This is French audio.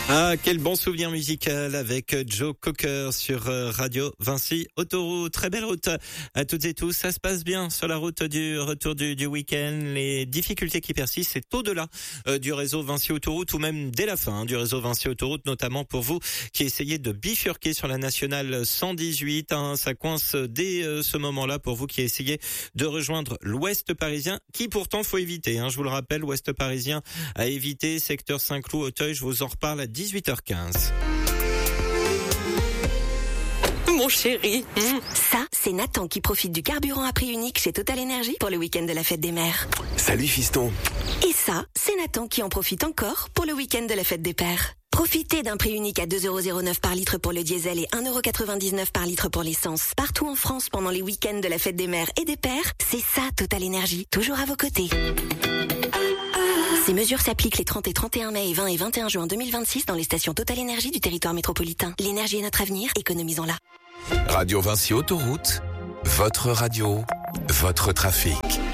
Ah, quel bon souvenir musical avec Joe Cocker sur Radio Vinci Autoroute. Très belle route à toutes et tous. Ça se passe bien sur la route du retour du week-end. Les difficultés qui persistent, c'est au-delà du réseau Vinci Autoroute ou même dès la fin du réseau Vinci Autoroute, notamment pour vous qui essayez de bifurquer sur la nationale 118. Ça coince dès ce moment-là pour vous qui essayez de rejoindre l'ouest parisien, qui pourtant faut éviter. Je vous le rappelle, l'ouest parisien à éviter, secteur Saint-Cloud, Auteuil. Je vous en reparle à 18h15. Mon chéri. Ça, c'est Nathan qui profite du carburant à prix unique chez Total Energy pour le week-end de la fête des mères. Salut fiston. Et ça, c'est Nathan qui en profite encore pour le week-end de la fête des pères. Profitez d'un prix unique à 2,09€ par litre pour le diesel et 1,99€ par litre pour l'essence. Partout en France pendant les week-ends de la fête des mères et des pères, c'est ça Total Energy, toujours à vos côtés. Ces mesures s'appliquent les 30 et 31 mai et 20 et 21 juin 2026 dans les stations Total Energy du territoire métropolitain. L'énergie est notre avenir, économisons-la. Radio Vinci Autoroute, votre radio, votre trafic.